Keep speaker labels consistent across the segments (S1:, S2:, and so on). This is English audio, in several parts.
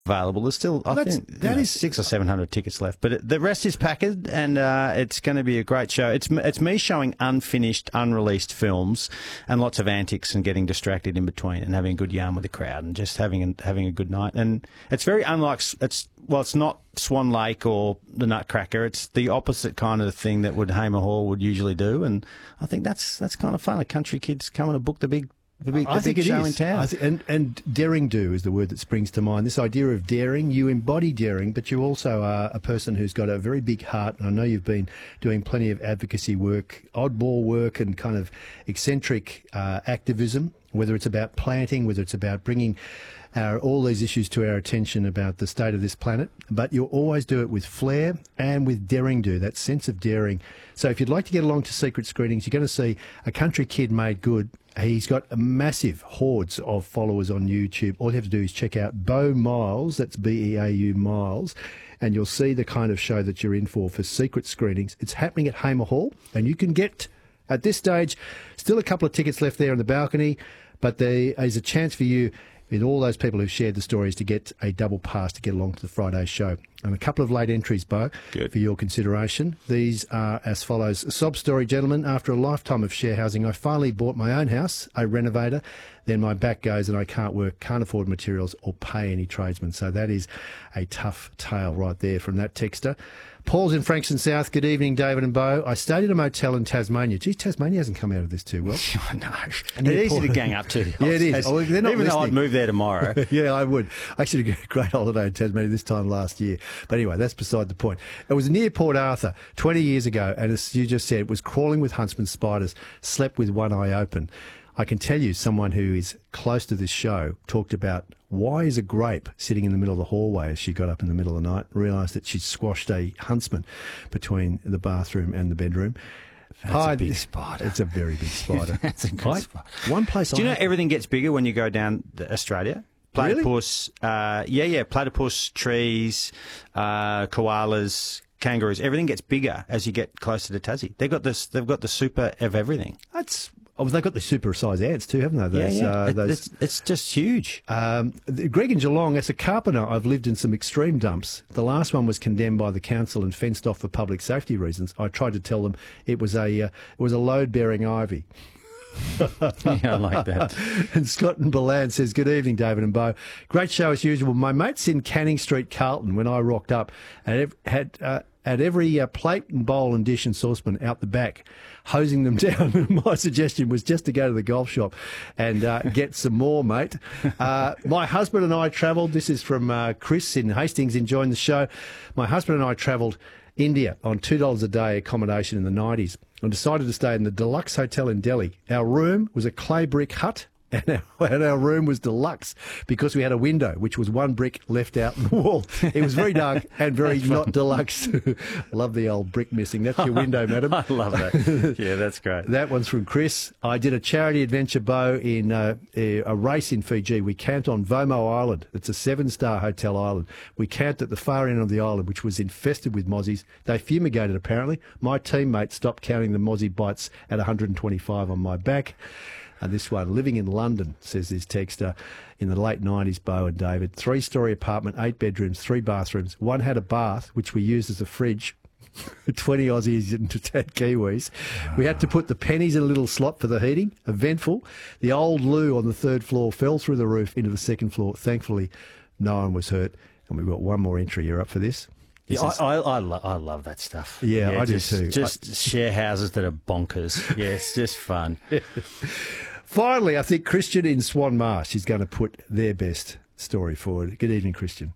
S1: available. There's still, I think, that is 600 or 700 tickets left, but the rest is packed, and it's going to be a great show. It's me showing unfinished, unreleased films, and lots of antics, and getting distracted in between, and having a good yarn with the crowd, and just having a good night. And it's very unlike it's not Swan Lake or the Nutcracker. It's the opposite kind of thing that Hamer Hall would usually do, and I think that's kind of fun. A country kid's coming to book the big show in town.
S2: And daring do is the word that springs to mind. This idea of daring, you embody daring, but you also are a person who's got a very big heart. And I know you've been doing plenty of advocacy work, oddball work, and kind of eccentric activism, whether it's about planting, whether it's about bringing all these issues to our attention about the state of this planet. But you'll always do it with flair and with daring do, that sense of daring. So if you'd like to get along to secret screenings, you're going to see a country kid made good. He's got a massive hordes of followers on YouTube. All you have to do is check out Beau Miles, that's Beau Miles, and you'll see the kind of show that you're in for secret screenings. It's happening at Hamer Hall, and you can get, at this stage, still a couple of tickets left there on the balcony, but there is a chance for you, with all those people who've shared the stories, to get a double pass to get along to the Friday show. And a couple of late entries, Beau, for your consideration. These are as follows. Sob story, gentlemen. After a lifetime of share housing, I finally bought my own house, a renovator. Then my back goes and I can't work, can't afford materials or pay any tradesmen. So that is a tough tale right there from that texter. Paul's in Frankston South. Good evening, David and Beau. I stayed at a motel in Tasmania. Geez, Tasmania hasn't come out of this too well.
S1: I know. It's easy to gang up to.
S2: Yeah, it is.
S1: Even though I'd move there tomorrow.
S2: Yeah, I would. I actually had a great holiday in Tasmania this time last year. But anyway, that's beside the point. It was near Port Arthur 20 years ago, and as you just said, it was crawling with huntsman spiders, slept with one eye open. I can tell you, someone who is close to this show talked about why is a grape sitting in the middle of the hallway as she got up in the middle of the night and realised that she'd squashed a huntsman between the bathroom and the bedroom.
S1: That's a big spider.
S2: It's a very big spider.
S1: That's a good spider.
S2: One place.
S1: Do you know everything gets bigger when you go down Australia? Platypus,
S2: really?
S1: platypus, trees, koalas, kangaroos. Everything gets bigger as you get closer to Tassie. They've got the super of everything.
S2: They've got the super-sized ants too, haven't they?
S1: It's just huge.
S2: Greg in Geelong, as a carpenter, I've lived in some extreme dumps. The last one was condemned by the council and fenced off for public safety reasons. I tried to tell them it was a load-bearing ivy.
S1: Yeah, I like that.
S2: And Scott in Balan says, good evening, David and Beau. Great show as usual. My mates in Canning Street, Carlton, when I rocked up, and had every plate and bowl and dish and saucepan out the back, hosing them down. My suggestion was just to go to the golf shop and get some more, mate. My husband and I travelled. This is from Chris in Hastings, enjoying the show. My husband and I travelled India on $2 a day accommodation in the 90s and decided to stay in the Deluxe Hotel in Delhi. Our room was a clay brick hut. And our room was deluxe because we had a window, which was one brick left out in the wall. It was very dark and very not deluxe. Love the old brick missing. That's your window, madam.
S1: I love that. Yeah, that's great.
S2: That one's from Chris. I did a charity adventure, Beau, in a race in Fiji. We camped on Vomo Island. It's a 7-star hotel island. We camped at the far end of the island, which was infested with mozzies. They fumigated, apparently. My teammate stopped counting the mozzie bites at 125 on my back. And this one, living in London, says this texter, in the late 90s, Beau and David. 3-story apartment, 8 bedrooms, 3 bathrooms. One had a bath, which we used as a fridge. 20 Aussies and 10 Kiwis. We had to put the pennies in a little slot for the heating. Eventful. The old loo on the 3rd floor fell through the roof into the 2nd floor. Thankfully, no one was hurt. And we've got one more entry. You're up for this?
S1: Yeah, I love that stuff.
S2: Yeah, I do too.
S1: Just share houses that are bonkers. Yeah, it's just fun.
S2: Finally, I think Christian in Swan Marsh is going to put their best story forward. Good evening, Christian.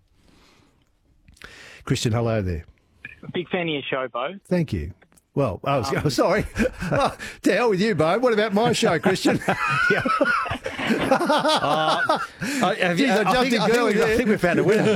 S2: Christian, hello there.
S3: Big fan of your show, Beau.
S2: Thank you. Well, sorry. To hell with you, Beau. What about my show, Christian?
S1: I think we found a winner.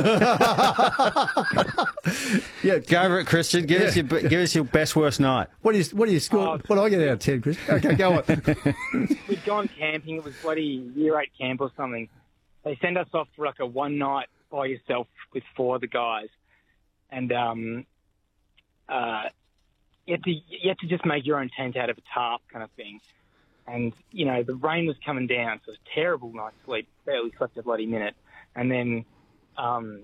S2: Yeah,
S1: go over it, Christian. Give us your best worst night.
S2: What do you score? What do I get out of 10, Christian? Okay, go on.
S3: We'd gone camping. It was bloody year 8 camp or something. They send us off for like a one night by yourself with 4 other guys, and you had to just make your own tent out of a tarp kind of thing. And, you know, the rain was coming down, so it was a terrible night's sleep. Barely slept a bloody minute. And then